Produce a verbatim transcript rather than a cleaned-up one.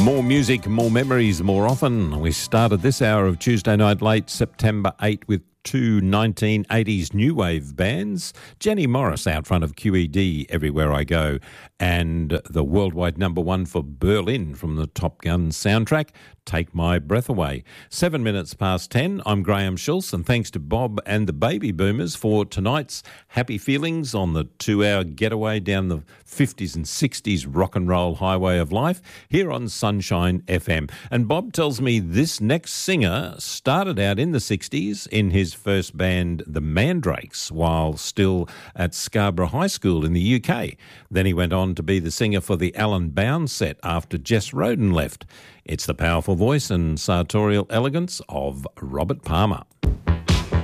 More music, more memories, more often. We started this hour of Tuesday Night Late, September eighth, with two nineteen eighties new wave bands, Jenny Morris out front of Q E D, Everywhere I Go, and the worldwide number one for Berlin from the Top Gun soundtrack, Take My Breath Away. Seven minutes past ten, I'm Graham Schultz, and thanks to Bob and the Baby Boomers for tonight's Happy Feelings on the two-hour getaway down the fifties and sixties rock and roll highway of life here on Sunshine F M. And Bob tells me this next singer started out in the sixties in his first band, the Mandrakes, while still at Scarborough High School in the U K. Then he went on to be the singer for the Alan Bound set after Jess Roden left. It's the powerful voice and sartorial elegance of Robert Palmer.